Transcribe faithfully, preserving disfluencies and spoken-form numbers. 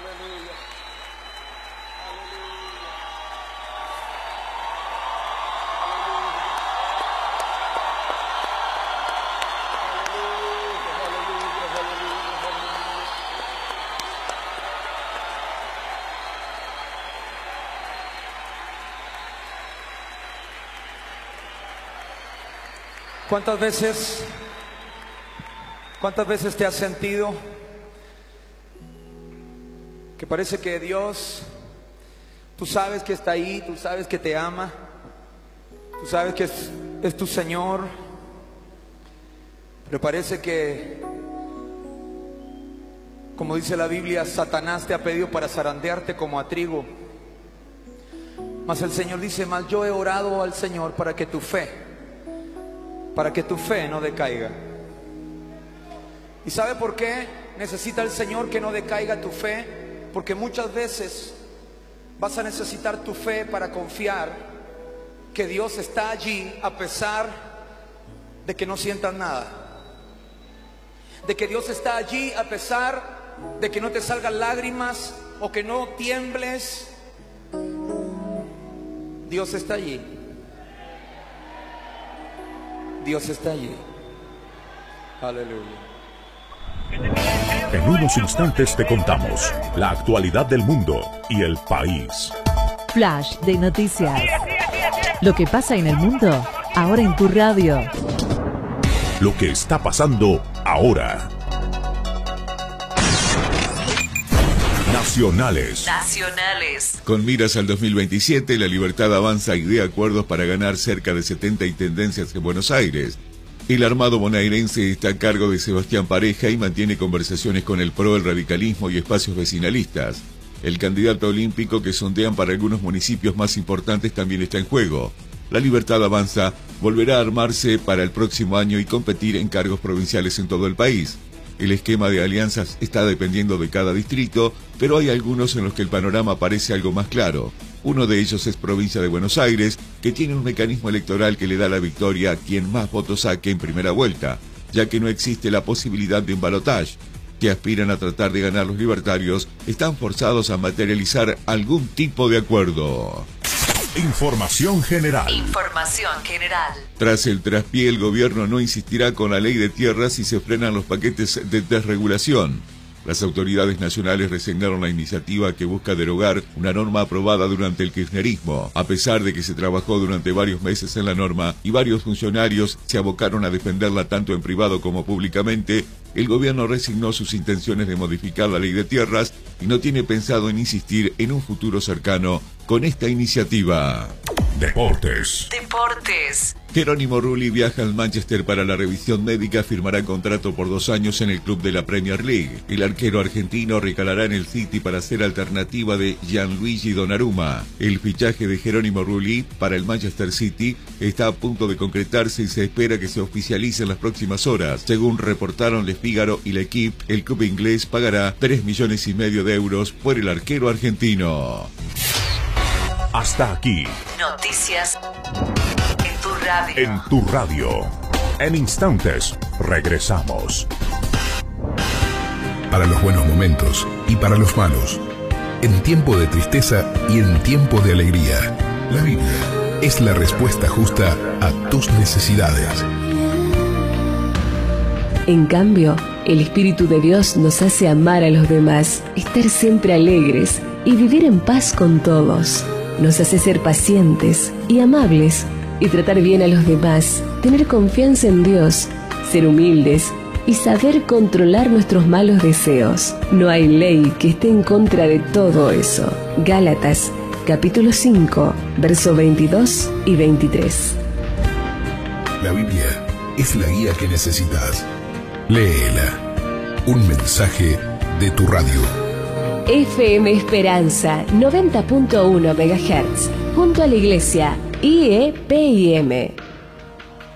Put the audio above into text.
Aleluya. ¿Cuántas veces, cuántas veces te has sentido que parece que Dios, tú sabes que está ahí, tú sabes que te ama, tú sabes que es, es tu Señor, pero parece que, como dice la Biblia, Satanás te ha pedido para zarandearte como a trigo? Mas el Señor dice, mas yo he orado al Señor para que tu fe para que tu fe no decaiga. ¿Y sabe por qué necesita el Señor que no decaiga tu fe? Porque muchas veces vas a necesitar tu fe para confiar que Dios está allí a pesar de que no sientas nada, de que Dios está allí a pesar de que no te salgan lágrimas o que no tiembles. Dios está allí. Dios está allí. Aleluya. En unos instantes te contamos la actualidad del mundo y el país. Flash de noticias. Lo que pasa en el mundo, ahora en tu radio. Lo que está pasando ahora. Nacionales. Nacionales. Con miras al dos mil veintisiete, La Libertad avanza y de acuerdos para ganar cerca de setenta intendencias en Buenos Aires. El armado bonaerense está a cargo de Sebastián Pareja y mantiene conversaciones con el P R O, el radicalismo y espacios vecinalistas. El candidato olímpico que sondean para algunos municipios más importantes también está en juego. La Libertad avanza volverá a armarse para el próximo año y competir en cargos provinciales en todo el país. El esquema de alianzas está dependiendo de cada distrito, pero hay algunos en los que el panorama parece algo más claro. Uno de ellos es Provincia de Buenos Aires, que tiene un mecanismo electoral que le da la victoria a quien más votos saque en primera vuelta, ya que no existe la posibilidad de un balotaje. Que aspiran a tratar de ganar los libertarios están forzados a materializar algún tipo de acuerdo. Información general. Información general. Tras el traspié, el gobierno no insistirá con la ley de tierras si se frenan los paquetes de desregulación. Las autoridades nacionales resignaron la iniciativa que busca derogar una norma aprobada durante el kirchnerismo. A pesar de que se trabajó durante varios meses en la norma y varios funcionarios se abocaron a defenderla tanto en privado como públicamente, el gobierno resignó sus intenciones de modificar la ley de tierras y no tiene pensado en insistir en un futuro cercano con esta iniciativa. Deportes. Deportes. Jerónimo Rulli viaja al Manchester para la revisión médica, firmará contrato por dos años en el club de la Premier League. El arquero argentino recalará en el City para ser alternativa de Gianluigi Donnarumma. El fichaje de Jerónimo Rulli para el Manchester City está a punto de concretarse y se espera que se oficialice en las próximas horas. Según reportaron Le Figaro y L'Equipe, el club inglés pagará tres millones y medio de euros por el arquero argentino. Hasta aquí. Noticias en tu radio. En tu radio. En instantes, regresamos. Para los buenos momentos y para los malos. En tiempo de tristeza y en tiempo de alegría. La Biblia es la respuesta justa a tus necesidades. En cambio, el Espíritu de Dios nos hace amar a los demás, estar siempre alegres y vivir en paz con todos. Nos hace ser pacientes y amables y tratar bien a los demás, tener confianza en Dios, ser humildes y saber controlar nuestros malos deseos. No hay ley que esté en contra de todo eso. Gálatas, capítulo cinco, verso veintidós y veintitrés. La Biblia es la guía que necesitas. Léela. Un mensaje de tu radio. F M Esperanza noventa punto uno megahertz, junto a la iglesia I E P I M.